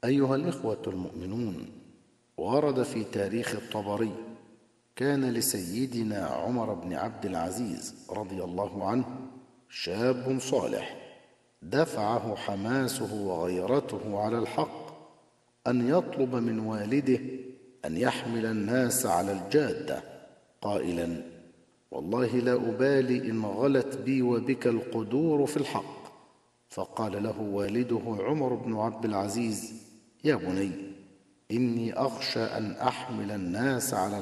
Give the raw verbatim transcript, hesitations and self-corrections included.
أيها الإخوة المؤمنون، ورد في تاريخ الطبري: كان لسيدنا عمر بن عبد العزيز رضي الله عنه شاب صالح دفعه حماسه وغيرته على الحق أن يطلب من والده أن يحمل الناس على الجادة، قائلا: والله لا أبالي إن غلت بي وبك القدور في الحق. فقال له والده عمر بن عبد العزيز: يا بني، إني أخشى أن أحمل الناس على